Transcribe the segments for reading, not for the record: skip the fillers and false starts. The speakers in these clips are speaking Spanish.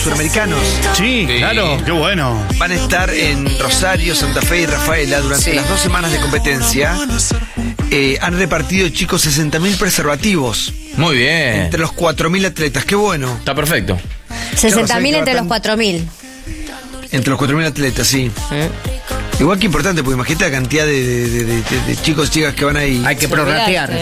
suramericanos. Sí, claro. Qué bueno. Van a estar en Rosario, Santa Fe y Rafaela durante las 2 semanas de competencia. Han repartido, chicos, 60.000 preservativos Muy bien. entre los 4.000 atletas. Qué bueno. Está perfecto. 60.000 entre los 4.000. Entre los 4.000 atletas, sí. Igual que importante, porque imagínate la cantidad de chicos y chicas que van ahí. Hay que prorratear.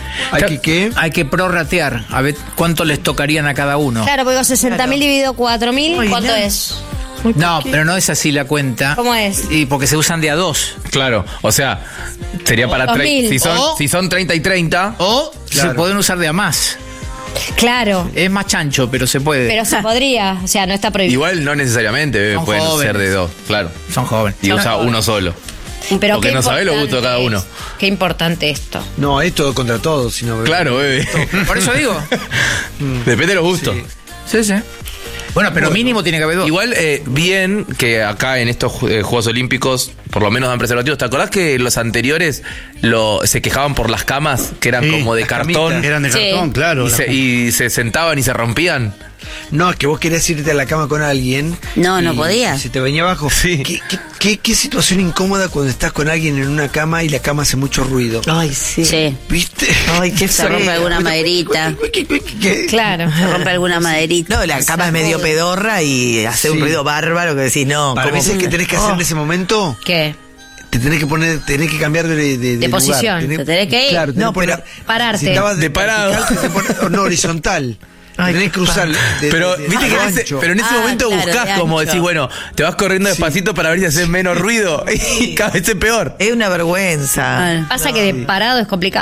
Hay que prorratear. A ver cuánto les tocarían a cada uno. Claro, porque 60.000 dividido 4.000, ¿cuánto es? No, pero no es así la cuenta. ¿Cómo es? Y porque se usan de a 2. Claro, o sea, sería para 2000. si son 30 y 30. O Claro. se pueden usar de a más. Claro. Es más chancho, pero se puede. Pero se podría, o sea, no está prohibido. Igual no necesariamente Son pueden jóvenes. ser de 2, claro. Son jóvenes. Y usa uno solo. Pero porque qué no sabe los gustos de cada importante uno. es. Qué importante esto. No, es todo contra todo, sino. Claro, bebé. Por eso digo. Depende de los gustos. Sí, sí. Bueno, pero mínimo tiene que haber 2. Igual, bien que acá en estos Juegos Olímpicos por lo menos dan preservativos. ¿Te acordás que los anteriores se quejaban por las camas que eran Sí, como de las cartón? camitas. Eran de Sí. cartón, claro. Y se sentaban y se rompían? No, es que vos querías irte a la cama con alguien. No, y no podías. Se te venía abajo. Sí. ¿Qué situación incómoda cuando estás con alguien en una cama y la cama hace mucho ruido? Ay, sí. Sí. ¿Viste? Ay, qué Se rompe alguna maderita. Claro. Se rompe alguna maderita. No, la cama es medio pedorra y hace un Sí. ruido bárbaro que decís, no. Para ¿cómo? veces que tenés que hacer en ese momento, ¿Qué? te tenés que cambiar de lugar. posición. Te tenés que ir. Claro, No, tenés que pero pararte. Si estabas De parado. vertical, te pones- no, horizontal. Ay, Tenés que cruzar. Pero viste que en ese momento claro, buscás de como ancho. decís, bueno, te vas corriendo despacito para ver si haces menos ruido y cada vez es peor. Es una vergüenza. Ah, Pasa que de parado es complicado.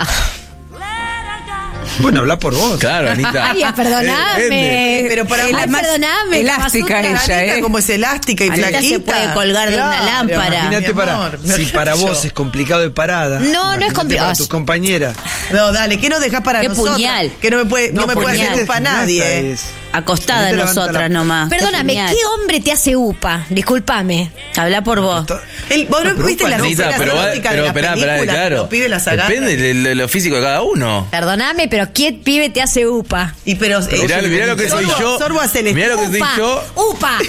Bueno, habla por vos. Claro, Anita. Ay, perdoname. Pero para Ay, más perdoname. elástica Pasuta. ella, Anita, como es elástica y Anita flaquita. se puede colgar de una lámpara. Imagínate mi amor, si para vos es complicado de parada. No, no es imagínate complicado. Para tus compañeras. No, dale, ¿qué nos dejás para Qué nosotras? puñal. Que no me puede porque hacer este para gimnasta nadie. es- Acostada Anita levanta nosotras la- nomás. Perdóname, Qué ¿qué genial. hombre te hace upa? Discúlpame. Habla por vos. ¿Vos no pero viste upa, las no. escenas pero eróticas de las esperá, películas? claro. Los pibes las agarran. Depende de lo físico de cada uno. Perdóname, pero ¿qué pibe te hace upa? Y pero Mirá lo que soy yo. Sorbo hace el Mirá lo que soy Upa. yo. ¡Upa!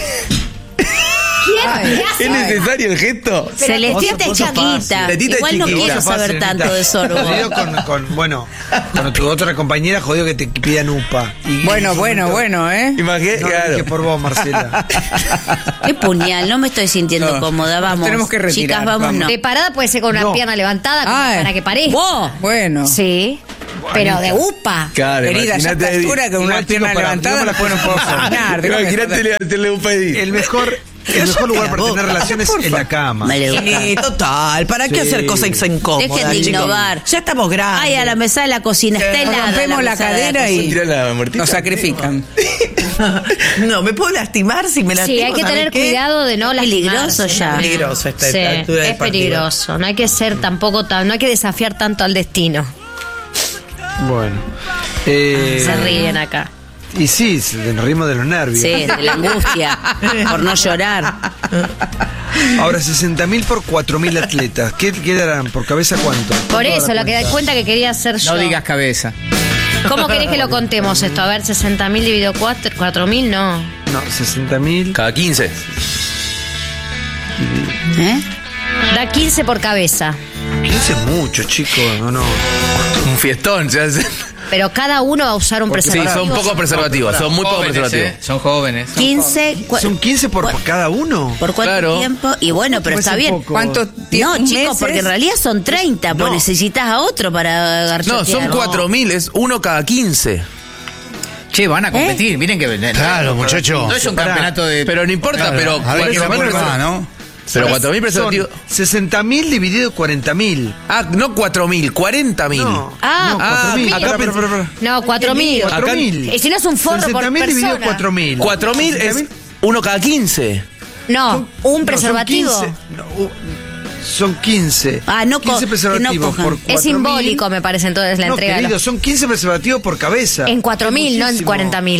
¿Quién te hace ¿Es necesario el gesto? Celestita es vos sos chiquita. fácil. Celestita es Igual no chiquita. quiero saber Celestita. tanto de sorbo. Jodido con tu otra compañera, jodido que te pidan upa. Bueno, ¿eh? Imagínate, No, claro. dije por vos, Marcela. Qué puñal, no me estoy sintiendo No, cómoda. nos Vamos. tenemos que retirar, Chicas, vamos. vamos. De parada puede ser con una No. pierna levantada como Ay. para que parezca. Vos. Bueno. Sí. Pero de upa. Claro, Querida, ya imagínate. está altura con Igual, una pierna chicos, para- levantada la puedo funcionar. Imagínate levantarle un pedido. El mejor lugar para tener relaciones es la cama. Total, ¿para qué Sí. hacer cosas incómodas? Dejen de chicos? innovar. Ya estamos grandes. Ay, a la mesa de la cocina. Está helada. Rompemos la mesa de cadera y Tira la muertita. nos sacrifican. No, me puedo lastimar si me lastimo. Sí, hay que ¿sabes tener qué? cuidado de no Peligroso lastimarse. ya. Peligroso esta Sí, altura del es partido. peligroso. No hay que ser tampoco no hay que desafiar tanto al destino. Bueno. Se ríen acá. Y sí, el ritmo de los nervios. Sí, de la angustia. Por no llorar. Ahora, 60.000 por 4.000 atletas. ¿Qué darán? ¿Por cabeza cuánto? Por eso, lo que da cuenta que quería hacer yo. No digas cabeza. ¿Cómo querés que lo contemos esto? A ver, 60.000 dividido 4.000, no. No, 60.000. Cada 15. ¿Eh? Da 15 por cabeza. 15 es mucho, chicos. No. Un fiestón. Se hace. Pero cada uno va a usar un Porque Sí, preservativo. son pocos preservativos. Son muy pocos preservativos. Son jóvenes. 15. ¿Son 15 por cada uno? ¿Por cuánto Claro. tiempo? Y bueno, pero Puede está ser bien. poco. ¿Cuánto tiempo? No, chicos, porque en realidad son 30, pues No. necesitas a otro para garchotear. No, son 4.000. Es uno cada 15. Che, van a competir. Miren que. Claro, muchacho. No es un Pará. campeonato de. Pero no importa, pero A ver qué va 4.000 por acá, ¿no? Pero 4.000 preservativos. Son 60.000 dividido 40.000. Ah, no 4.000, 40.000. No, Ah, no, 4.000. acá Espera. No, 4.000. 4.000. Y si no es un forro por 60.000 dividido persona. 4.000. 4.000 es uno cada 15. No, un preservativo. Son 15. Ah, no 15 que preservativos no cojan. por Es 4.000. simbólico, me parece, entonces la No, entrega. querido, son 15 preservativos por cabeza. En 4.000, no en Muchísimo. 40.000.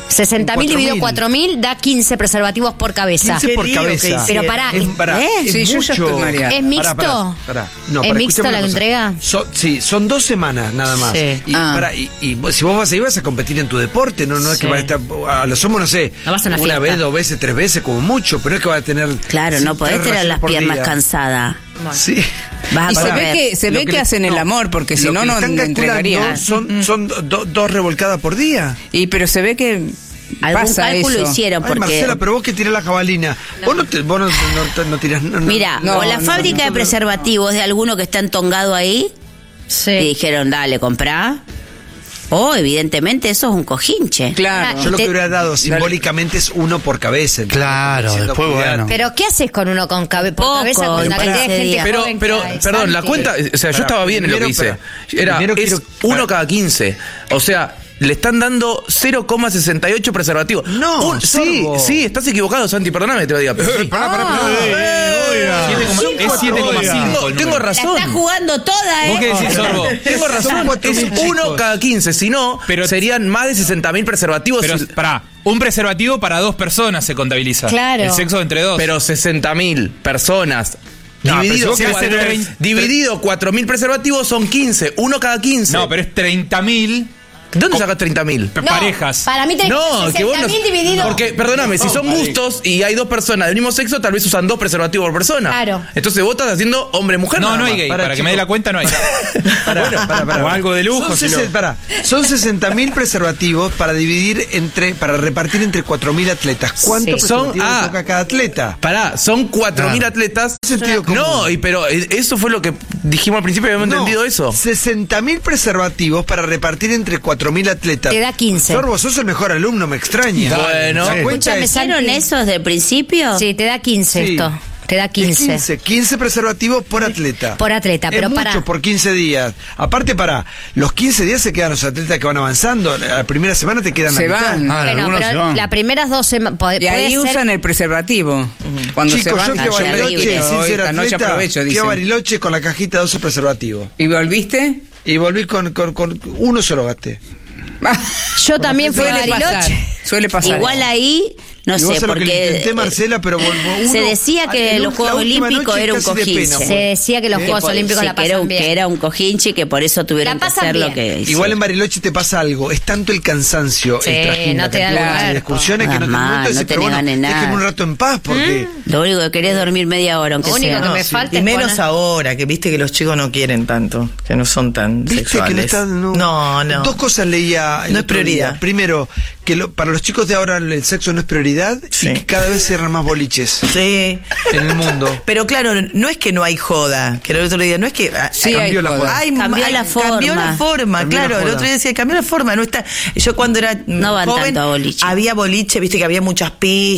60.000 dividido 4.000 da 15 preservativos por cabeza. 15 por Qué lío que cabeza. hicieron. Pero pará, Es Sí, yo ya mucho. estoy mareada. ¿es mixto? No, ¿Es mixto escuchame la una cosa. entrega? Sí, son 2 semanas nada más. Sí. Y si vos vas ahí vas a competir en tu deporte, no es que vas a estar, a lo sumo, no sé, No vas a una una fiesta. vez, 2 veces, 3 veces como mucho, pero es que vas a tener... Claro, no podés 3 tener las raciones por piernas día. cansadas. Sí. Vas Y a se comer. ve Lo que le- hacen el no, amor, porque si lo no, que le no están le calculando entregarían. Son 2 revolcadas por día. Pero se ve que Algún pasa cálculo eso. hicieron Ay, porque... Marcela, pero vos que tirás la jabalina. Vos no tirás... Mira, No, o la no, fábrica de preservativos de alguno que está entongado ahí, y Sí. dijeron, dale, comprá. O, evidentemente, eso es un cojinche. Claro. Yo lo te- que hubiera dado simbólicamente es 1 por cabeza. ¿entendés? Claro, Diciendo, después, cuidate. bueno. Pero ¿qué haces con uno con por Poco, cabeza con la para cantidad de ese gente día. Pero, joven pero, que hay? perdón, la Santi. cuenta, o sea, yo Pará, estaba bien en lo que primero, hice. Era, primero es quiero- 1 cada 15. O sea, le están dando 0,68 preservativos. No, sí, Sorbo. sí, estás equivocado, Santi, perdóname que te lo diga. Pero sí. Es 7,5. Tengo La razón. está jugando toda, ¿Vos qué decís, Sorbo? Tengo razón, Son 4.000 es 1 chicos. cada 15. Si no, Pero- serían más de 60.000 preservativos. Pero, pará, un preservativo para 2 personas se contabiliza. Claro. El sexo entre 2. Pero 60.000 personas. No, pero dividido, si vos querés hacer 30 dividido 4.000 preservativos son 15. 1 cada 15. No, pero es 30.000 ¿De dónde sacas 30.000? No, parejas. Para mí No, que vos no. 60.000 dividido. Porque, perdóname, si son gustos y hay 2 personas del mismo sexo, tal vez usan 2 preservativos por persona. Claro. Entonces vos estás haciendo hombre-mujer. No, nada no hay más. gay. Para, Para que me dé chico. la cuenta, no hay. Pará. O algo de lujo. Son, si lo- son 60.000 preservativos para repartir entre 4.000 atletas. ¿Cuántos Sí. Son- preservativos toca cada atleta? Pará, son 4.000 atletas. Sentido común. No, pero eso fue lo que dijimos al principio, habíamos entendido eso. 60.000 preservativos para repartir entre 4.000 atletas. Te da 15. Sorbo, sos el mejor alumno, me extraña. Bueno. La cuenta Escúchame, es ¿Hicieron Santi. eso desde el principio? Sí, te da 15 Sí. esto. Te da 15. 15 preservativos por atleta. Por atleta, pero es pará. mucho por 15 días. Aparte, los 15 días se quedan los atletas que van avanzando. La primera semana te quedan Se la mitad. van. Ah, Bueno, algunos se pero van. las primeras 2 semanas. Y ahí usan el preservativo. Cuando se Chicos, van, yo fui a allá Bariloche libre. sin ser esta noche atleta. aprovecho, Fui a dicen. Bariloche con la cajita de 12 preservativos. ¿Y volviste? Y volví con uno solo gasté. Yo también fui a Suele pasar. Bariloche. Suele pasar. Igual ahí, no Y vos sé, sabés lo que le porque intenté, Marcela, pero se decía que los Juegos Olímpicos era un cojinche. Se decía que los Juegos Olímpicos la que era, pasan bien. que era un cojinche y que por eso tuvieron La que pasan hacer lo bien. que hicieron. Igual en Bariloche te pasa algo, es tanto el cansancio, Sí, el trajín, no la te da cantidad lugar. de excursiones que no te Normal, gusta, no pero tenés bueno, ganas de nada. déjenme un rato en paz porque Lo único que querés es dormir media hora, aunque Lo único sea. que me falta Y es menos poner- ahora, que viste que los chicos no quieren tanto, que no son tan ¿viste sexuales. que no está no. Dos cosas leía el No es otro día. prioridad. Primero, que para los chicos de ahora el sexo no es prioridad Sí. y que cada vez cierran más boliches Sí. en el mundo. Pero claro, no es que no hay joda, que el otro día no es que Sí, cambió hay la joda. joda. Ay, Cambió ay, la forma. Cambió la forma, Cambió la claro. El joda. otro día decía, cambió la forma. No está. Yo cuando era No van joven, tanto a boliche. había boliche, viste que había muchas pistas.